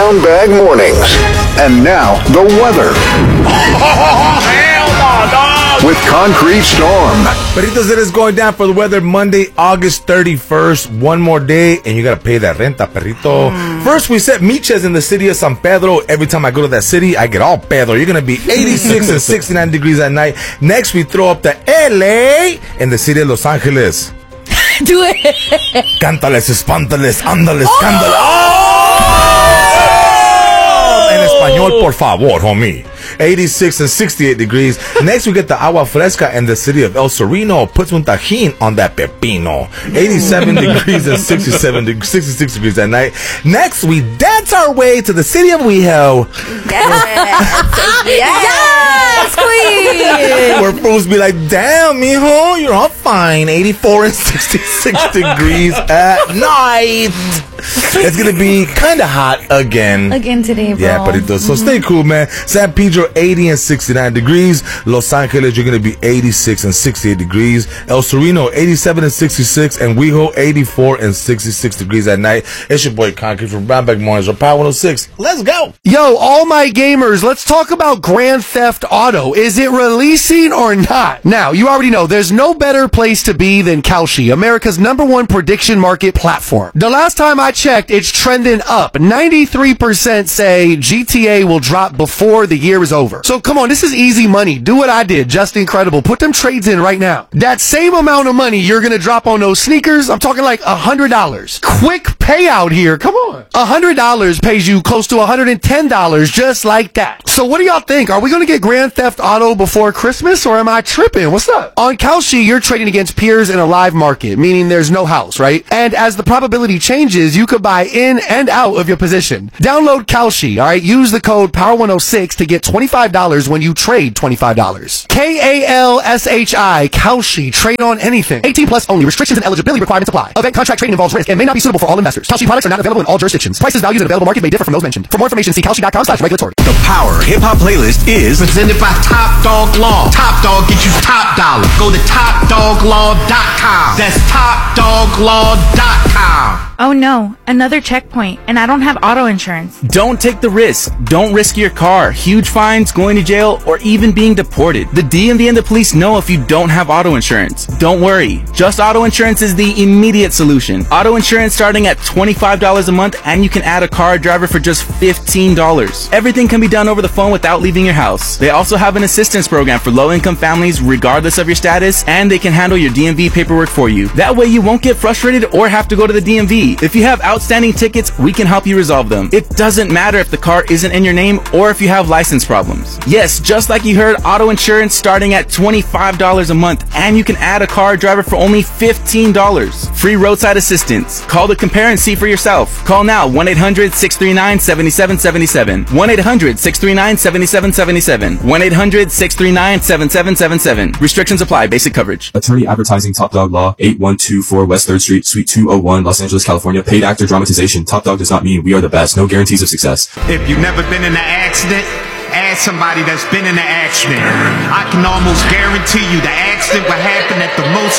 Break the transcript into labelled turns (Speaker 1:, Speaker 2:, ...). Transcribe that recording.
Speaker 1: Brown Bag Mornings. And now, the weather.
Speaker 2: Hell no, dog!
Speaker 1: With Concrete Storm.
Speaker 3: Peritos, it is going down for the weather Monday, August 31st. One more day, and you got to pay that renta, perrito. First, we set Miches in the city of San Pedro. Every time I go to that city, I get all Pedro. You're going to be 86 and 69 degrees at night. Next, we throw up the LA in the city of Los Angeles.
Speaker 4: Do it.
Speaker 3: Cántales, espántales, ándales, cándales. En español, por favor, homie. 86 and 68 degrees. Next, we get the agua fresca in the city of El Sereno. Puts un tajín on that pepino. 87 degrees and 66 degrees at night. Next, we dance our way to the city of WeHo.
Speaker 4: Yes, queen.
Speaker 3: Where fools be like, damn, mijo, you're all fine. 84 and 66 degrees at night. It's going to be kind of hot again.
Speaker 4: Again today, bro.
Speaker 3: Yeah, Peritos. So stay cool, man. San Pedro, 80 and 69 degrees. Los Angeles, you're going to be 86 and 68 degrees. El Sereno, 87 and 66. And WeHo, 84 and 66 degrees at night. It's your boy Concrete from Brown Bag Mornings on Power 106. Let's go.
Speaker 5: Yo, all my gamers, let's talk about Grand Theft Auto. Is it releasing or not? Now, you already know there's no better place to be than Kalshi, America's #1 prediction market platform. The last time I checked, it's trending up. 93% say GTA will drop before the year is over. So come on, this is easy money. Do what I did. Just incredible. Put them trades in right now. That same amount of money you're going to drop on those sneakers, I'm talking like $100. Quick payout here. Come on. $100 pays you close to $110 just like that. So what do y'all think? Are we going to get Grand Theft Auto before Christmas or am I tripping? What's up? On Kalshi, you're trading against peers in a live market, meaning there's no house, right? And as the probability changes, you could buy in and out of your position. Download Kalshi, all right? Use the code POWER106 to get $25 when you trade $25. Kalshi, Kalshi. Trade on anything. 18 plus only. Restrictions and eligibility requirements apply. Event contract trading involves risk and may not be suitable for all investors. Kalshi products are not available in all jurisdictions. Prices, values, and available market may differ from those mentioned. For more information, see kalshi.com/regulatory.
Speaker 6: The Power Hip Hop Playlist is presented by Top Dog Law. Top Dog gets you top dollar. Go to TopDogLaw.com. That's TopDogLaw.com.
Speaker 7: Oh no, another checkpoint, and I don't have auto insurance.
Speaker 8: Don't take the risk. Don't risk your car, huge fines, going to jail, or even being deported. The DMV and the police know if you don't have auto insurance. Don't worry. Just Auto Insurance is the immediate solution. Auto insurance starting at $25 a month, and you can add a car driver for just $15. Everything can be done over the phone without leaving your house. They also have an assistance program for low-income families regardless of your status, and they can handle your DMV paperwork for you. That way you won't get frustrated or have to go to the DMV. If you have outstanding tickets, we can help you resolve them. It doesn't matter if the car isn't in your name or if you have license problems. Yes, just like you heard, auto insurance starting at $25 a month, and you can add a car driver for only $15. Free roadside assistance. Call to compare and see for yourself. Call now, 1-800-639-7777. 1-800-639-7777. 1-800-639-7777. Restrictions apply. Basic coverage.
Speaker 9: Attorney advertising. Top Dog Law. 8124 West 3rd Street, Suite 201, Los Angeles, California. Paid actor dramatization. Top Dog does not mean we are the best. No guarantees of success.
Speaker 6: If you've never been in an accident, ask somebody that's been in an accident. I can almost guarantee you the accident will happen at the most